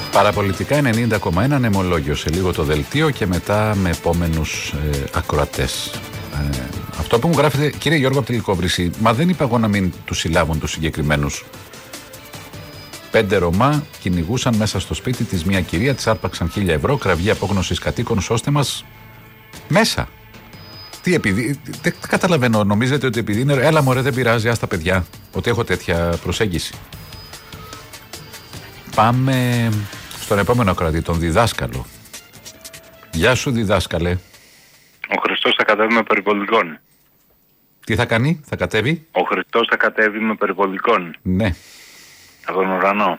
Παραπολιτικά 90,1 νεμολόγιο. Σε λίγο το δελτίο και μετά με επόμενους ακροατές. Αυτό που μου γράφετε, κύριε Γιώργο από τη Λυκόβρηση, μα δεν είπα εγώ να μην τους συλλάβουν τους συγκεκριμένους. 5 Ρωμά κυνηγούσαν μέσα στο σπίτι της μια κυρία, της άρπαξαν 1.000 ευρώ, κραυγή απόγνωσης κατοίκων, σώστε μας μέσα. Τι επειδή, δεν καταλαβαίνω, νομίζετε ότι επειδή είναι, έλα μωρέ δεν πειράζει, άστα παιδιά, ότι έχω τέτοια προσέγγιση. Πάμε στον επόμενο ακροατή, τον διδάσκαλο. Γεια σου διδάσκαλε. Ο Χριστός θα κατέβει με περιβολικών. Τι θα κάνει, θα κατέβει? Ο Χριστός θα κατέβει με περιβολικών. Ναι. Από τον ουρανό.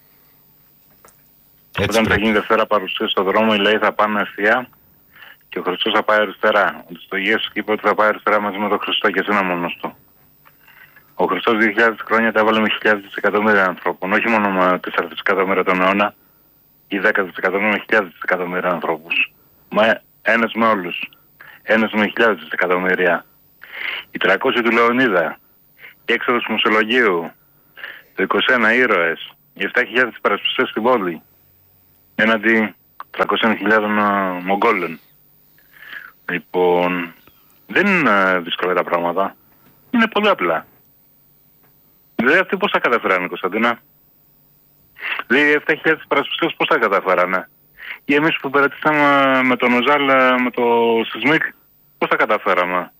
Όταν θα γίνει Δευτέρα παρουσία στον δρόμο, οι λαοί θα πάνε ευθεία και ο Χριστός θα πάει αριστερά. Στο Ιησούς είπε ότι θα πάει αριστερά μαζί με τον Χριστό και εσύ είναι μόνος του. Ο Χριστός 2.000 χρόνια τα έβαλε με χιλιάδες δισεκατομμύρια ανθρώπων. Όχι μόνο με 4 δισεκατομμύρια τον αιώνα ή 10 δισεκατομμύρια, με χιλιάδες δισεκατομμύρια ανθρώπους. Μα ένας με όλους. Ένας με χιλιάδες δισεκατομμύρια. Οι 300 του Λεωνίδα, η έξοδος του Μουσολογίου, το 21 ήρωες, οι 7.000 υπερασπιστές στην πόλη, έναντι 300.000 Μογγόλων. Λοιπόν, δεν είναι δύσκολα τα πράγματα. Είναι πολύ απλά. Δηλαδή αυτοί πώς τα καταφέρανε, Κωνσταντίνα? Δηλαδή 7.000 υπερασπιστές πώς τα καταφέρανε? Ή εμείς που περατήσαμε με τον Οζάλ, με το Σισμίκ, πώς τα καταφέραμε?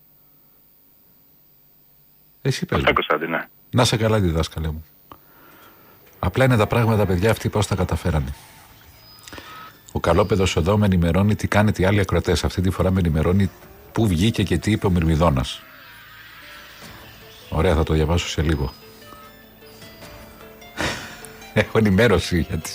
Εσύ πες. Αυτά, Κωνσταντίνα. Να σε καλά διδάσκαλε μου. Απλά είναι τα πράγματα, παιδιά, αυτοί πώς τα καταφέρανε. Ο Καλόπεδος εδώ με ενημερώνει τι κάνετε οι άλλοι ακροατές. Αυτή τη φορά με ενημερώνει πού βγήκε και τι είπε ο Μυρμηδόνας. Ωραία, θα το διαβάσω σε λίγο. Έχω ενημέρωση γιατί...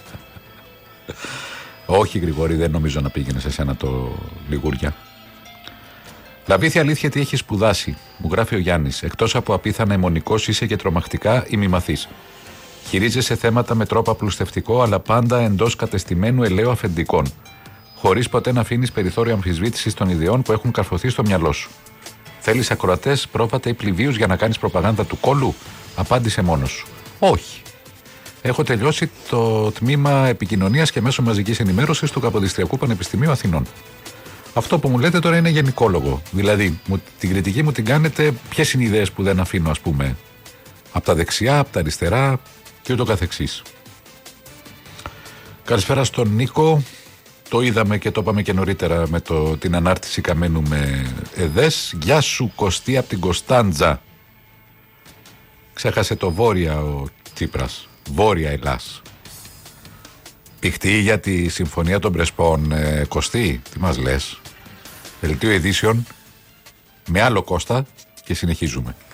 Όχι Γρηγόρη, δεν νομίζω να πήγαινε σε σένα το Λιγούρια. Λαβήθη αλήθεια τι έχει σπουδάσει, μου γράφει ο Γιάννης. Εκτός από απίθανα αιμονικός είσαι και τρομακτικά ημιμαθής. Χειρίζεσαι θέματα με τρόπο απλουστευτικό, αλλά πάντα εντός κατεστημένου ελαίου αφεντικών. Χωρίς ποτέ να αφήνεις περιθώριο αμφισβήτησης των ιδεών που έχουν καρφωθεί στο μυαλό σου. Θέλεις ακροατές, πρόβατα ή πληβίους για να κάνεις προπαγάνδα του κόλου? Απάντησε μόνος σου. Όχι. Έχω τελειώσει το τμήμα επικοινωνίας και μέσω μαζικής ενημέρωσης του Καποδιστριακού Πανεπιστημίου Αθηνών. Αυτό που μου λέτε τώρα είναι γενικόλογο. Δηλαδή, την κριτική μου την κάνετε ποιες είναι οι ιδέες που δεν αφήνω, ας πούμε, από τα δεξιά, από τα αριστερά και ούτω καθεξής. Καλησπέρα στον Νίκο. Το είδαμε και το είπαμε και νωρίτερα με την ανάρτηση Καμένου με ΕΔΕΣ. Γεια σου Κωστή από την Κωνσταντζα. Ξέχασε το Βόρεια ο Τσίπρας. Βόρεια Ελλάς. Πηχτή για τη Συμφωνία των Πρεσπών, Κωστή, τι μας λες? Δελτίο ειδήσεων με άλλο Κώστα και συνεχίζουμε.